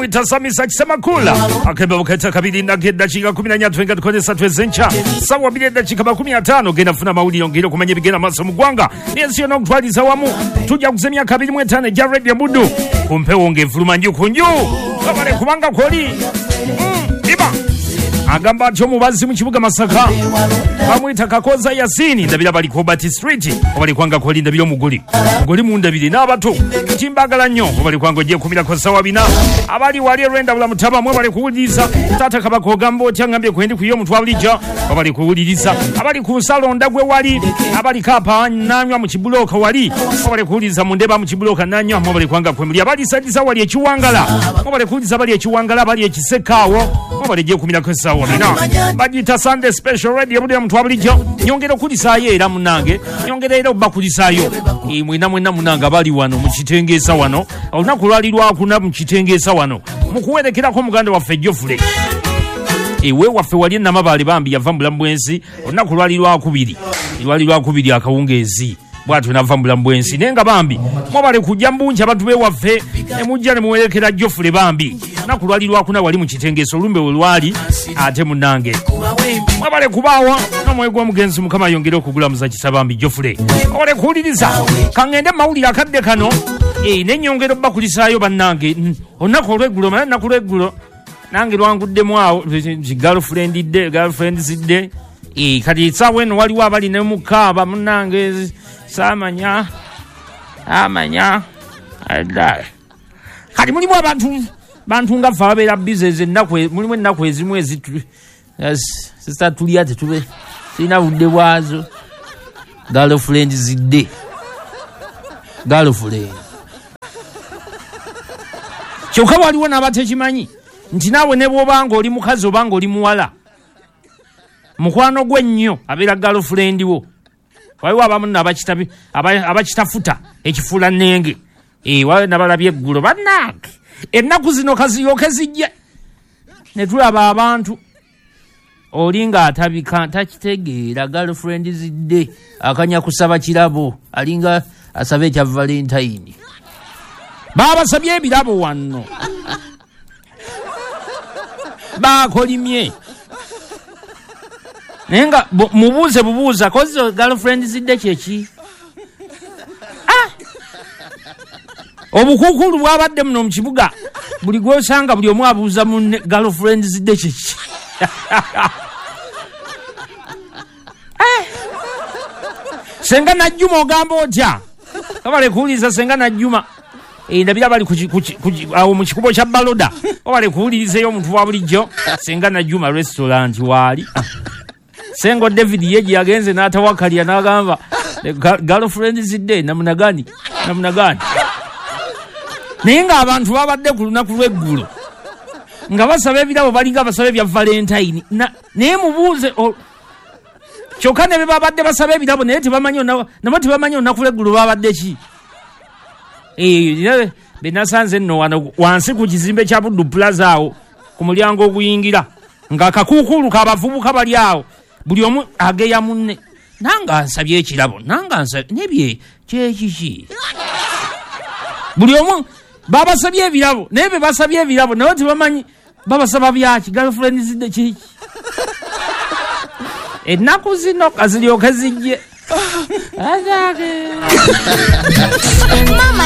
Itasamisa Chisamakula akeba ukata kabili na genda chika 14 twenga tukonesa twezencha sawa bilenda chika 15 genda funa maudi yongiro kumanye bigena maso mugwanga yesiyo no kutwaliza wamu tujja kuzemya kabili mwetane ja radio mudu kumpe wonge fuluma nju kunju kabale kubanga koli iba agamba cho mubazi mu kibuga Masaka bamwita Kakoza Yasini ndabira bali ko Bati Street obali kwanga koli ndabira muguli mu ndabire n'abato kimbagala nnyo obali kwanga je kumira ko sawa bina abali wali renda bula mutaba mwe bali kuwuliriza tata kabako gambo cyangambye kwendi kuyo mutwa bulija obali kuwuliriza abali ku salonda gwe wali abali kapa nanywa mu kibuloka wali obali kuwuliriza mu ndeba mu kibuloka nanywa mwe bali kwanga kwemuli abali sadiza wali ekiwangala obali kuwuliriza bali ekiwangala bali ekisekawo obali je kumira ko sawa bina bagita Sunday special radio buli mutwa bulijo nyongero kulisayo era munange nyongero era obakulisayo mwina munanga bali wano mu kitengesa wano olunaku lwalirwa kuna mu kitengesa wano mukuwerekerako muganda waffe Jofule ewe waffe wali namabali bambi yava mbulambwensi olunaku lwalirwa kubiri akawungezi bwatu nava mbulambwensi nenga bambi mwabale kujja mbunja abantu be waffe emujja ne muwerekera Jofule bambi olunaku lwalirwa kuna wali mu kitengesa olumbe olwali ate munange mwabale kubawa namwego omugenzi mukama yongere okugula muzakisa bambi Jofule ole kuwuliriza kangende mawulire akadde kano nenyongero bakulisayo bannange olunaku olweggulo nakulweggulo nange lwanguddemu awo girlfriends day kati sawa eno waliwo abali ne mukaaba munnange samanya kati mulimu bantu nga ffe ababeera bizinesi mulimu ennaku ezimu zitatulia tetube sina budde bwazo girlfriends day kyokka waliwo n'abatekimanyi nti naawe ne bw'obanga oli mukazi obanga oli muwala mukwano gwe nnyo abeera girlfriend wo waliwo abamu abakitafuta ekifuula nnenge waliwo nabalabye eggulo bannange ennaku zino kaziyooke zijje ne tulaba abantu oli ng'atabika takitegeera girlfriends day akanya kusaba kirabo alinga asaba ekya Valentine babasabye ebirabo wano bakolimye nenga mubuuza kozi girlfriends day kyeki obukukulu bwabadde muno mu kibuga buli gwosanga buli omu abuuza mu girlfriends day kyeki senga najjuma ogamba otya kabale kuwuliriza senga najjuma ndabira bali awo mu kikubo kya Baloda obale kuwulirizayo omuntu wa bulijjo senga najjuma restaurant wali sengo David yeji yagenze n'atawakalya n'agamba girlfriends day namuna gani naye nga abantu babadde ku lunaku lw'eggulo nga basaba ebirabo balinga basaba ebya Valentine naye mubuuze kyokka ne be babadde basaba ebirabo naye tebamanyi olunaku lw'eggulo babadde ki benasanze nno wano wansi ku kizimbe kya Buddu Plaza awo ku mulyango oguyingira ng'akakuukulu k'abavubuka bali awo buli omu ageya munne nanga nsabye ekirabo nebye kyekiki buli omu babasabye ebirabo naye be basabye ebirabo naye tebamanyi babasaba byaki girlfriends day kiki ennaku zino kaziryoke zijje